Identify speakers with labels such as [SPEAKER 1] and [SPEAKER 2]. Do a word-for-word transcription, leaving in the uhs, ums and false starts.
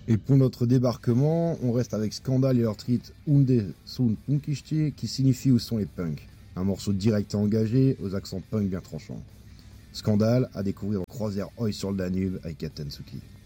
[SPEAKER 1] Et pour notre débarquement, on reste avec Scandal et leur titre Unde sont Punkisti, qui signifie où sont les punks. Un morceau direct et engagé, aux accents punk bien tranchants. Scandal à découvrir dans Croisière Oi sur le Danube avec Captain Suki.